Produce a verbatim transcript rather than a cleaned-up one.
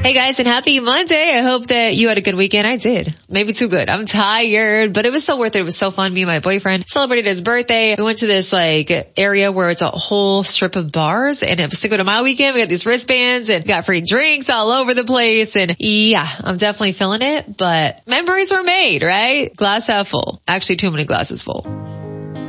Hey guys, and happy Monday. I hope that you had a good weekend. I did. Maybe too good. I'm tired, but it was so worth it. It was so fun. Me and my boyfriend celebrated his birthday. We went to this like area where it's a whole strip of bars, and it was Cinco de Mayo weekend. We got these wristbands and got free drinks all over the place. And yeah, I'm definitely feeling it, but memories were made, right? Glass half full. Actually, too many glasses full.